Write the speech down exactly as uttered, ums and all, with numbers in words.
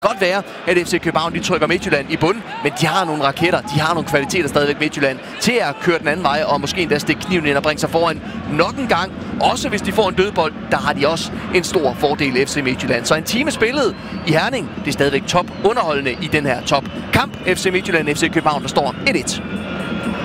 Godt være, at F C København de trykker Midtjylland i bund, men de har nogle raketter, de har nogle kvaliteter stadigvæk Midtjylland til at køre den anden vej og måske endda stikke kniven ind og bringe sig foran nok en gang. Også hvis de får en dødbold, der har de også en stor fordel F C Midtjylland. Så en time spillet i Herning, det er stadigvæk top underholdende i den her top kamp. F C Midtjylland F C København, der står et et.